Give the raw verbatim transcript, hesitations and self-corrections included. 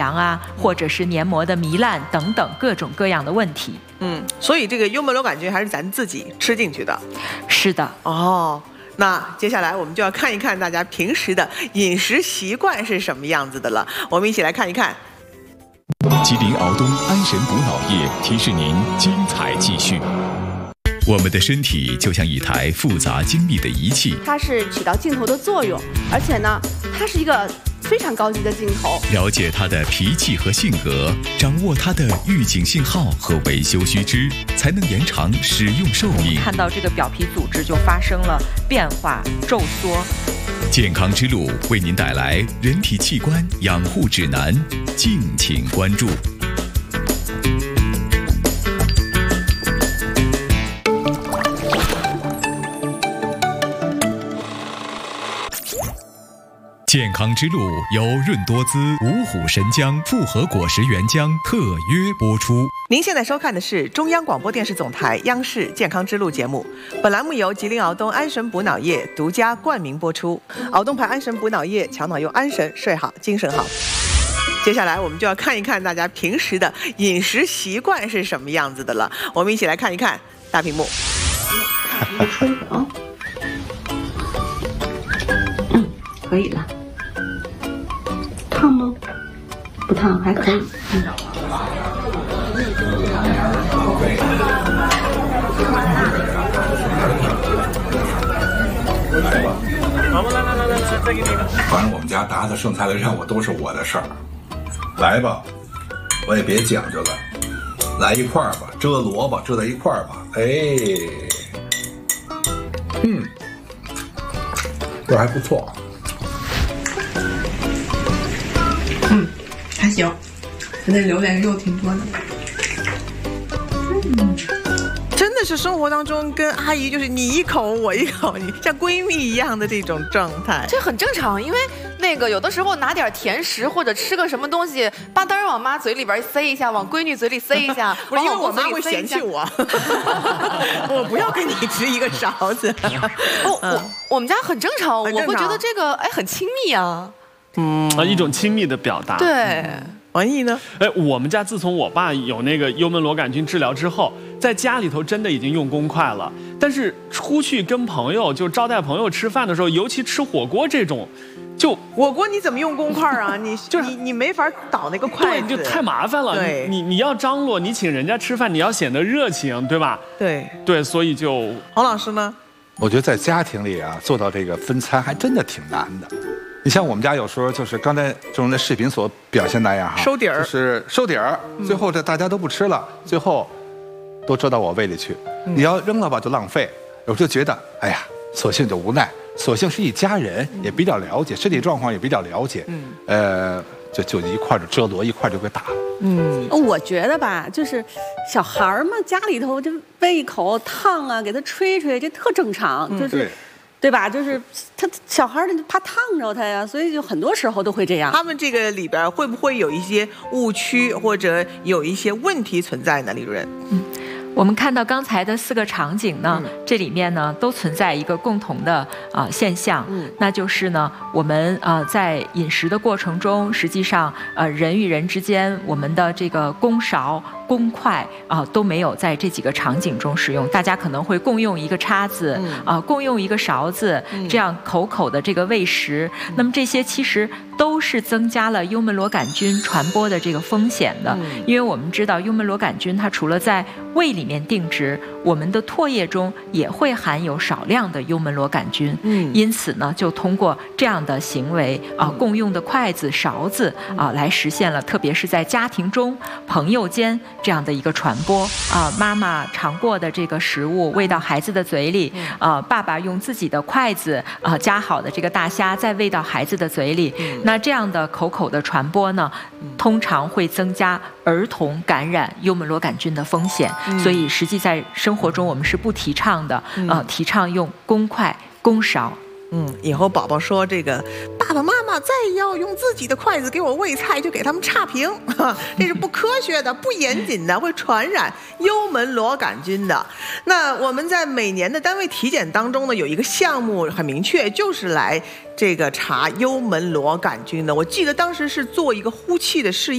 囊啊，或者是黏膜的糜烂等等各种各样的问题。 嗯，所以这个幽门螺杆菌还是咱自己吃进去的。 是的。 哦，那接下来我们就要看一看大家平时的饮食习惯是什么样子的了。我们一起来看一看。 吉林敖东安神补脑液提示您精彩继续。我们的身体就像一台复杂精密的仪器， 它是起到镜头的作用，而且呢，它是一个非常高级的镜头。 了解它的脾气和性格，掌握它的预警信号和维修须知，才能延长使用寿命。 看到这个表皮组织就发生了变化、皱缩。 健康之路为您带来人体器官养护指南，敬请关注。健康之路由润多滋、五虎神姜复合果实原浆特约播出。 您现在收看的是中央广播电视总台央视健康之路节目，本栏目由吉林敖东安神补脑液独家冠名播出。敖东牌安神补脑液，强脑用安神，睡好精神好。接下来我们就要看一看大家平时的饮食习惯是什么样子的了。我们一起来看一看大屏幕。 吹啊，嗯，可以了。烫吗？不烫，还可以。嗯。 好吧，来来来来来，再给你一个。 反正我们家答的剩菜的任务都是我的事儿。来吧，我也别讲究了，来一块儿吧，遮萝卜遮在一块儿吧。哎，嗯，这还不错。 嗯，还行，它那榴莲肉挺多的。 嗯，真的是生活当中跟阿姨就是你一口我一口，你像闺蜜一样的这种状态， 这很正常，因为那个有的时候拿点甜食或者吃个什么东西，吧嗒往妈嘴里边塞一下，往闺女嘴里塞一下， 不是因为我妈会嫌弃我，我不要跟你吃一个勺子。 我我我们家很正常，我会觉得这个哎很亲密啊。 嗯啊，一种亲密的表达。 对， 王毅呢？ 哎，我们家自从我爸有那个幽门螺杆菌治疗之后，在家里头真的已经用公筷了。但是出去跟朋友就招待朋友吃饭的时候，尤其吃火锅这种，就火锅你怎么用公筷啊？你就是你你没法倒那个筷子， 对，就太麻烦了。 对， 你你要张罗，你请人家吃饭，你要显得热情，对吧？ 对对，所以就黄老师呢？ 我觉得在家庭里啊，做到这个分餐还真的挺难的。你像我们家有时候就是刚才中的视频所表现那样哈， 收底儿， 就是收底儿，最后这大家都不吃了，最后都折到我胃里去。你要扔了吧就浪费，我就觉得哎呀，索性就无奈，索性是一家人，也比较了解身体状况，也比较了解，嗯，呃，就就一块就遮罗一块就给打了。 嗯，我觉得吧，就是小孩嘛，家里头就喂一口烫啊，给他吹吹，这特正常，就是。嗯对吧？就是他小孩儿怕烫着他呀，所以就很多时候都会这样。 他们这个里边会不会有一些误区或者有一些问题存在呢？李主任， 嗯，我们看到刚才的四个场景呢，嗯、这里面呢都存在一个共同的啊、呃、现象，嗯，那就是呢，我们呃在饮食的过程中，实际上呃人与人之间，我们的这个公勺。公筷啊、呃、都没有在这几个场景中使用，大家可能会共用一个叉子，啊、嗯呃、共用一个勺子，嗯、这样口口的这个喂食，嗯、那么这些其实都是增加了幽门螺杆菌传播的这个风险的，嗯、因为我们知道幽门螺杆菌它除了在胃里面定植，我们的唾液中也会含有少量的幽门螺杆菌，嗯，因此呢，就通过这样的行为啊、呃，共用的筷子、勺子啊、呃，来实现了，特别是在家庭中、朋友间。这样的一个传播啊、呃，妈妈尝过的这个食物喂到孩子的嘴里，啊、呃，爸爸用自己的筷子啊、呃、夹好的这个大虾再喂到孩子的嘴里，嗯、那这样的口口的传播呢，通常会增加儿童感染幽门螺杆菌的风险，嗯、所以实际在生活中我们是不提倡的，嗯、呃，提倡用公筷、公勺。 嗯，以后宝宝说这个爸爸妈妈再要用自己的筷子给我喂菜，就给他们差评，这是不科学的、不严谨的，会传染幽门螺杆菌的。那我们在每年的单位体检当中呢，有一个项目很明确，就是来这个查幽门螺杆菌的。我记得当时是做一个呼气的试验。